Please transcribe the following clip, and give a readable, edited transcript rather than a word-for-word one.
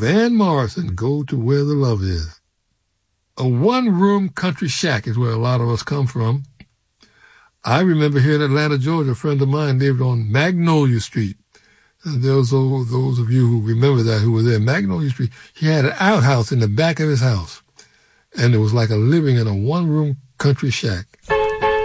Van Morrison, Go to Where the Love Is. A one-room country shack is where a lot of us come from. I remember here in Atlanta, Georgia, a friend of mine lived on Magnolia Street. And those of you who remember that, who were there, Magnolia Street, he had an outhouse in the back of his house. And it was like a living in a one-room country shack.